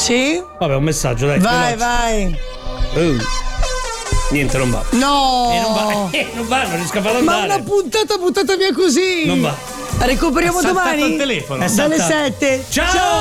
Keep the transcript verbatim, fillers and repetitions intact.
Sì? Vabbè, un messaggio, dai. Vai, veloce. vai. Uh. Niente, non va. No! Eh, non va, eh, non va, non riesco ad andare. Ma una puntata buttata via così! Non va. Recuperiamo È saltato domani? il telefono. È Dalle saltato. sette. Ciao!